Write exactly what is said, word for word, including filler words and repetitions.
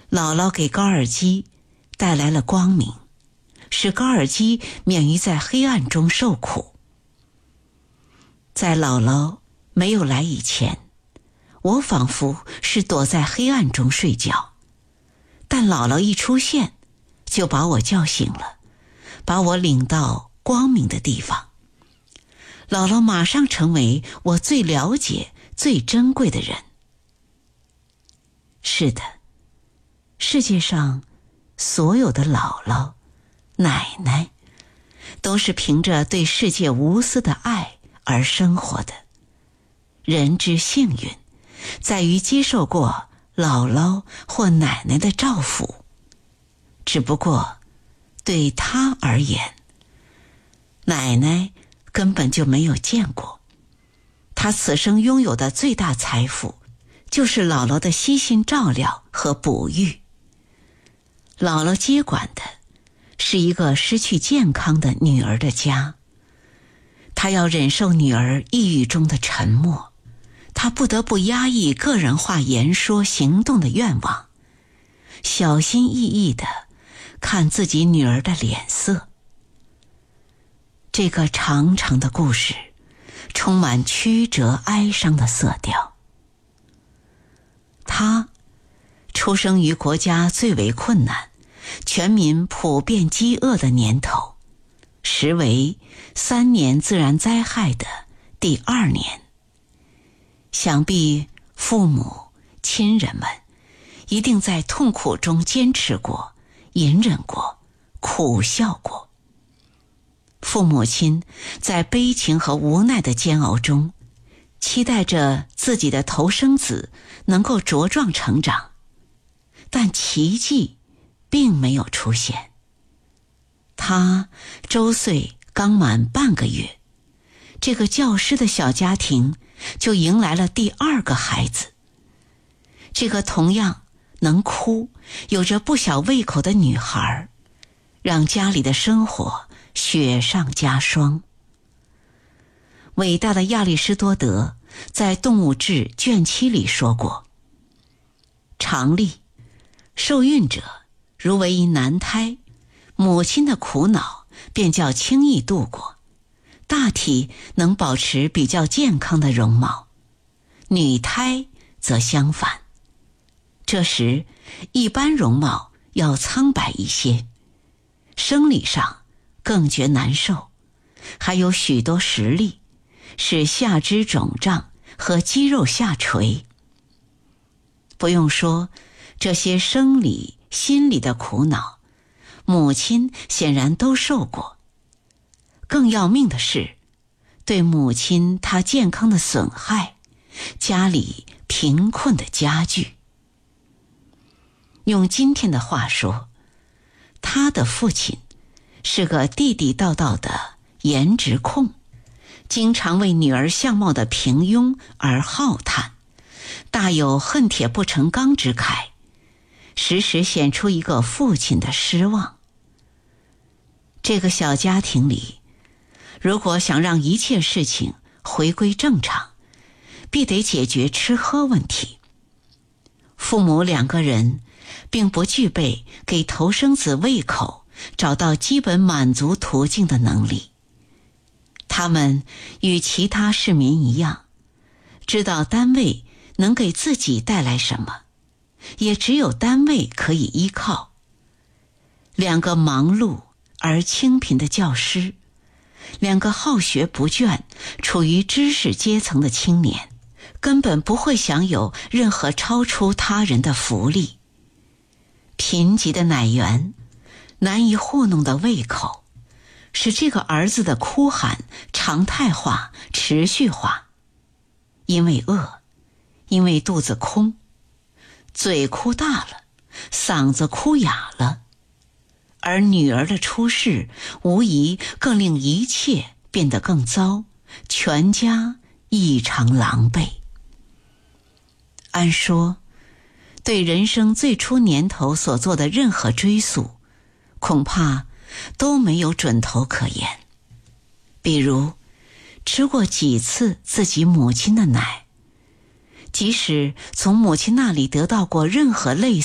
姥姥给高尔基带来了光明，使高尔基免于在黑暗中受苦。在姥姥没有来以前，我仿佛是躲在黑暗中睡觉，但姥姥一出现，就把我叫醒了，把我领到光明的地方。姥姥马上成为我最了解、最珍贵的人。是的，世界上所有的姥姥、奶奶，都是凭着对世界无私的爱而生活的。人之幸运，在于接受过姥姥或奶奶的照拂。只不过，对她而言，奶奶根本就没有见过。她此生拥有的最大财富，就是姥姥的悉心照料和哺育。姥姥接管的是一个失去健康的女儿的家，她要忍受女儿抑郁中的沉默，她不得不压抑个人化言说行动的愿望，小心翼翼地看自己女儿的脸色。这个长长的故事充满曲折哀伤的色调。她出生于国家最为困难、全民普遍饥饿的年头，时为三年自然灾害的第二年。想必父母、亲人们一定在痛苦中坚持过、隐忍过、苦笑过。父母亲在悲情和无奈的煎熬中，期待着自己的头生子能够茁壮成长，但奇迹并没有出现。他周岁刚满半个月，这个教师的小家庭就迎来了第二个孩子。这个同样能哭、有着不小胃口的女孩，让家里的生活雪上加霜。伟大的亚里士多德在《动物志》卷七里说过，常例，受孕者如为一男胎，母亲的苦恼便较轻易度过，大体能保持比较健康的容貌。女胎则相反，这时一般容貌要苍白一些，生理上更觉难受，还有许多实例是下肢肿胀和肌肉下垂。不用说这些生理、心理的苦恼，母亲显然都受过。更要命的是，对母亲她健康的损害，家里贫困的加剧。用今天的话说，他的父亲是个地地道道的颜值控，经常为女儿相貌的平庸而浩叹，大有恨铁不成钢之慨，时时显出一个父亲的失望。这个小家庭里，如果想让一切事情回归正常，必得解决吃喝问题。父母两个人并不具备给头生子胃口找到基本满足途径的能力。他们与其他市民一样，知道单位能给自己带来什么，也只有单位可以依靠。两个忙碌而清贫的教师，两个好学不倦、处于知识阶层的青年，根本不会享有任何超出他人的福利。贫瘠的奶源，难以糊弄的胃口，使这个儿子的哭喊常态化、持续化。因为饿，因为肚子空，嘴哭大了，嗓子哭哑了。而女儿的出世，无疑更令一切变得更糟，全家异常狼狈。按说，对人生最初年头所做的任何追溯，恐怕都没有准头可言。比如，吃过几次自己母亲的奶，即使从母亲那里得到过任何类似